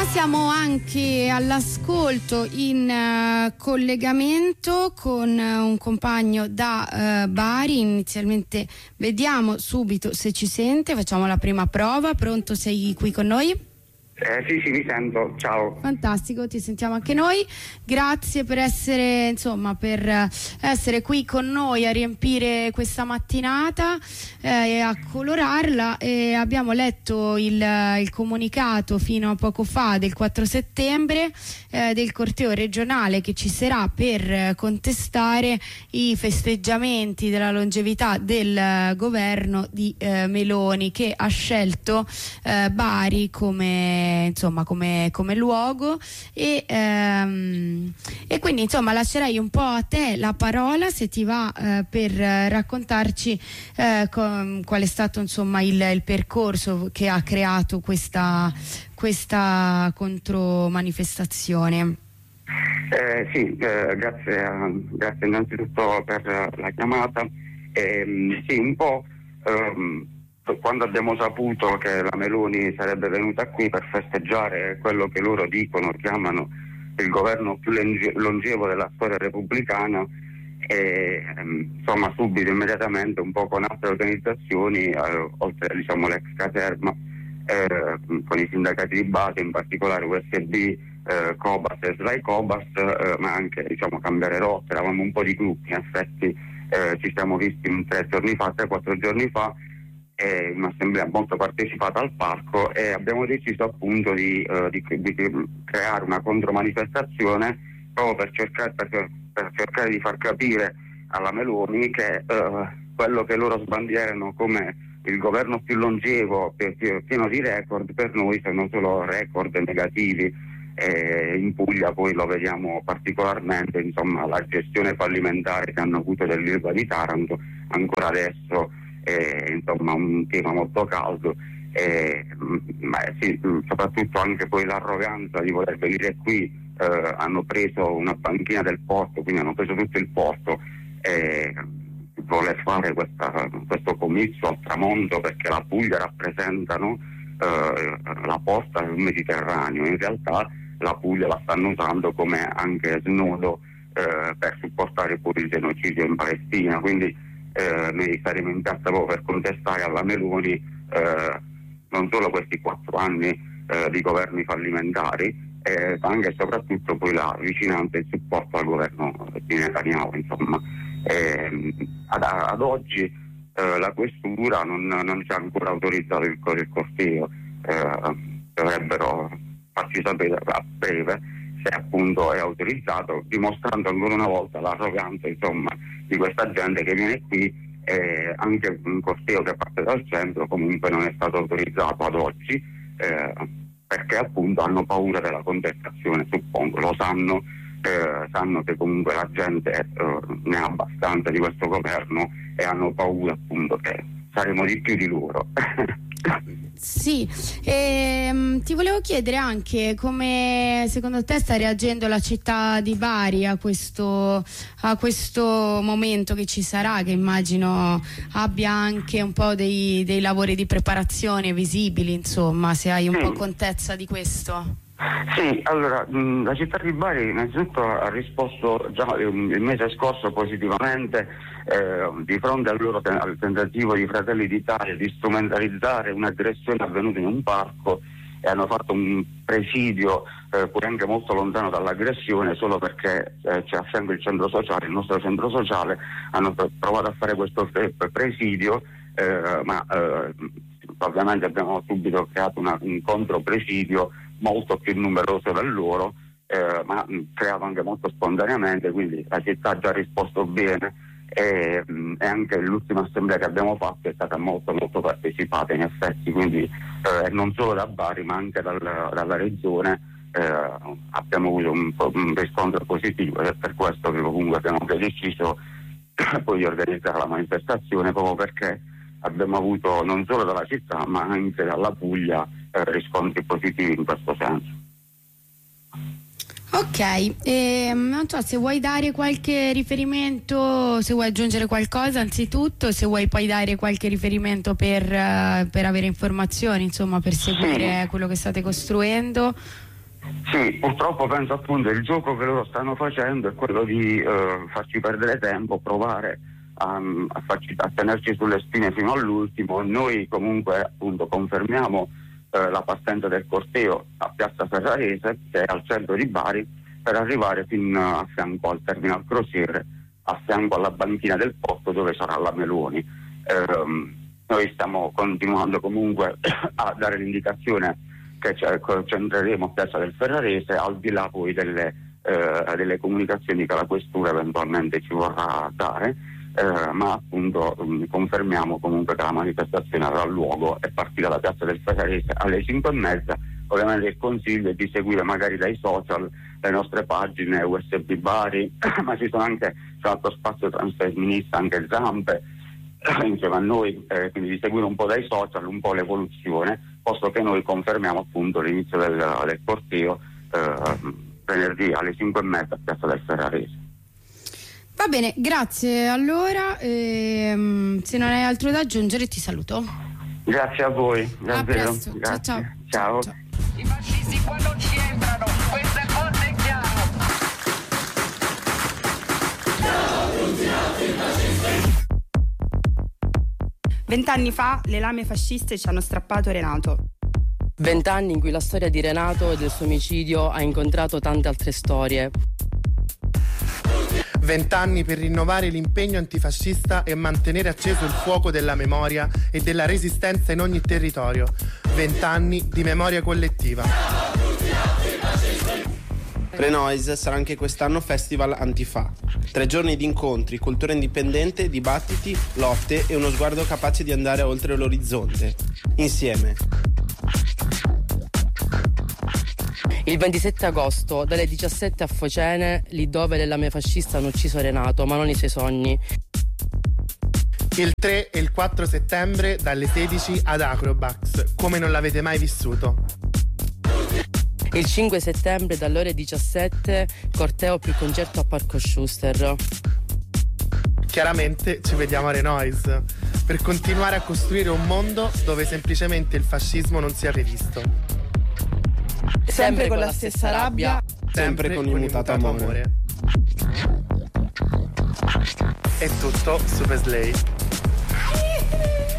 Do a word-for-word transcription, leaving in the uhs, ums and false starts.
Siamo anche all'ascolto in uh, collegamento con uh, un compagno da uh, Bari. Inizialmente vediamo subito se ci sente, facciamo la prima prova. Pronto, sei qui con noi? Eh, sì, sì, vi sento, ciao. Fantastico, ti sentiamo anche noi. Grazie per essere, insomma, per essere qui con noi a riempire questa mattinata eh, e a colorarla. E abbiamo letto il, il comunicato fino a poco fa del quattro settembre eh, del corteo regionale che ci sarà per contestare i festeggiamenti della longevità del governo di eh, Meloni, che ha scelto eh, Bari come insomma come, come luogo e, ehm, e quindi insomma lascerei un po' a te la parola, se ti va, eh, per raccontarci eh, com, qual è stato insomma il, il percorso che ha creato questa, questa contromanifestazione. Eh, sì, eh, grazie, grazie innanzitutto per la chiamata. Eh, sì, un po' ehm, quando abbiamo saputo che la Meloni sarebbe venuta qui per festeggiare quello che loro dicono, chiamano il governo più longevo della storia repubblicana, e insomma subito, immediatamente, un po' con altre organizzazioni, eh, oltre diciamo l'ex caserma, eh, con i sindacati di base, in particolare U S B, eh, Cobas e Slai Cobas, eh, ma anche diciamo cambiare rotta. Eravamo un po' di gruppi, in effetti eh, ci siamo visti un tre giorni fa, tre quattro giorni fa, è un'assemblea molto partecipata al parco, e abbiamo deciso appunto di, uh, di, di creare una contromanifestazione proprio per cercare, per, per cercare di far capire alla Meloni che uh, quello che loro sbandierano come il governo più longevo, pieno di record, per noi sono solo record negativi. E in Puglia poi lo vediamo particolarmente, insomma, la gestione fallimentare che hanno avuto dell'Ilva di Taranto ancora adesso. Eh, insomma un tema molto caldo, eh, ma sì, soprattutto anche poi l'arroganza di voler venire qui. Eh, hanno preso una banchina del porto, quindi hanno preso tutto il porto, e voler fare questa, questo comizio al tramonto perché la Puglia rappresentano eh, la porta del Mediterraneo. In realtà la Puglia la stanno usando come anche snodo eh, per supportare pure il genocidio in Palestina, quindi Eh, noi saremo in piazza proprio per contestare alla Meloni eh, non solo questi quattro anni eh, di governi fallimentari, eh, ma anche e soprattutto poi la vicinanza e il supporto al governo di Netanyahu. Insomma, eh, ad, ad oggi eh, la questura non, non ci ha ancora autorizzato il, il corteo, eh, dovrebbero farci sapere a breve se appunto è autorizzato, dimostrando ancora una volta l'arroganza, insomma, di questa gente che viene qui. Eh, anche un corteo che parte dal centro comunque non è stato autorizzato ad oggi, eh, perché appunto hanno paura della contestazione, suppongo, lo sanno, eh, sanno che comunque la gente eh, ne ha abbastanza di questo governo, e hanno paura appunto che saremo di più di loro. Sì, ehm, ti volevo chiedere anche come secondo te sta reagendo la città di Bari a questo, a questo momento che ci sarà, che immagino abbia anche un po' dei, dei lavori di preparazione visibili, insomma, se hai un sì. po' contezza di questo. Sì, allora mh, la città di Bari innanzitutto ha risposto già um, il mese scorso positivamente eh, di fronte al loro ten- al tentativo di Fratelli d'Italia di strumentalizzare un'aggressione avvenuta in un parco, e hanno fatto un presidio eh, pure anche molto lontano dall'aggressione, solo perché eh, c'è a fianco il centro sociale, il nostro centro sociale. Hanno pr- provato a fare questo pre- presidio, eh, ma eh, ovviamente abbiamo subito creato una, un contropresidio molto più numeroso del loro, eh, ma mh, creato anche molto spontaneamente, quindi la città ha già risposto bene, e, mh, e anche l'ultima assemblea che abbiamo fatto è stata molto molto partecipata in effetti, quindi eh, non solo da Bari ma anche dal, dalla regione eh, abbiamo avuto un, un riscontro positivo, ed è per questo che comunque abbiamo anche deciso poi di organizzare la manifestazione, proprio perché abbiamo avuto non solo dalla città ma anche dalla Puglia eh, riscontri positivi in questo senso. Ok, e, non so se vuoi dare qualche riferimento, se vuoi aggiungere qualcosa anzitutto, se vuoi poi dare qualche riferimento per, uh, per avere informazioni, insomma, per seguire sì. quello che state costruendo. Sì, purtroppo penso appunto il gioco che loro stanno facendo è quello di eh, farci perdere tempo, provare a, a, farci, a tenerci sulle spine fino all'ultimo. Noi comunque appunto confermiamo eh, la partenza del corteo a Piazza Ferrarese, che è al centro di Bari, per arrivare fino a fianco al Terminal Crociere, a fianco alla banchina del porto dove sarà la Meloni. Eh, noi stiamo continuando comunque a dare l'indicazione che ci concentreremo a Piazza del Ferrarese, al di là poi delle, eh, delle comunicazioni che la questura eventualmente ci vorrà dare, eh, ma appunto mh, confermiamo comunque che la manifestazione avrà luogo e partirà da Piazza del Ferrarese alle cinque e mezza. Ovviamente il consiglio è di seguire magari dai social le nostre pagine U S B Bari, ma ci sono anche c'è un altro spazio transfemminista, anche Zampe, insieme a noi, eh, quindi di seguire un po' dai social, un po' l'evoluzione, posto che noi confermiamo appunto l'inizio del, del corteo eh, venerdì alle cinque e mezza a Piazza del Ferrarese. Va bene, grazie. Allora, ehm, se non hai altro da aggiungere ti saluto. Grazie a voi, davvero. A presto. Grazie. Ciao, ciao. ciao. I fascisti qua non ci entrano, questo è forte e chiaro. Vent'anni fa le lame fasciste ci hanno strappato Renato. Vent'anni in cui la storia di Renato e del suo omicidio ha incontrato tante altre storie. Vent'anni per rinnovare l'impegno antifascista e mantenere acceso il fuoco della memoria e della resistenza in ogni territorio. Vent'anni di memoria collettiva. Renoise sarà anche quest'anno Festival Antifa. Tre giorni di incontri, cultura indipendente, dibattiti, lotte e uno sguardo capace di andare oltre l'orizzonte. Insieme. Il ventisette agosto, dalle diciassette a Focene, lì dove le lame fasciste hanno ucciso Renato, ma non i suoi sogni. Il tre e il quattro settembre, dalle sedici ad Acrobax, come non l'avete mai vissuto. Il cinque settembre, dalle ore diciassette, corteo più concerto a Parco Schuster. Chiaramente ci vediamo a Renoise, per continuare a costruire un mondo dove semplicemente il fascismo non sia rivisto. Sempre, sempre con la stessa rabbia, sempre, sempre con immutato amore. amore. È tutto, Super Slay.